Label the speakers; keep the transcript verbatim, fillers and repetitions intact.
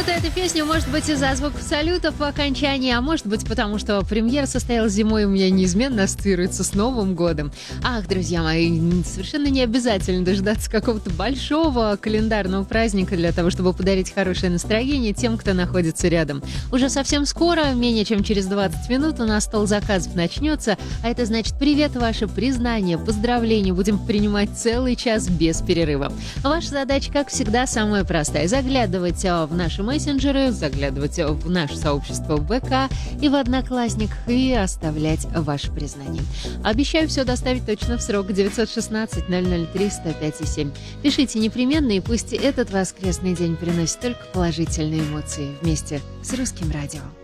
Speaker 1: Почему-то эта песня может быть из-за звуков салютов по окончании, а может быть потому, что премьера состоялась зимой и у меня неизменно ассоциируется с Новым годом. Ах, друзья мои, совершенно не обязательно дождаться какого-то большого календарного праздника для того, чтобы подарить хорошее настроение тем, кто находится рядом. Уже совсем скоро, менее чем через двадцать минут, у нас стол заказов начнется, а это значит привет, ваше признание, поздравления будем принимать целый час без перерыва. Ваша задача, как всегда, самая простая. Заглядывать в наши мессенджеры, заглядывать в наше сообщество в ВК и в Одноклассник и оставлять ваше признание. Обещаю все доставить точно в срок девятьсот шестнадцать ноль ноль три сто пять и семь. Пишите непременно, и пусть этот воскресный день приносит только положительные эмоции вместе с Русским радио.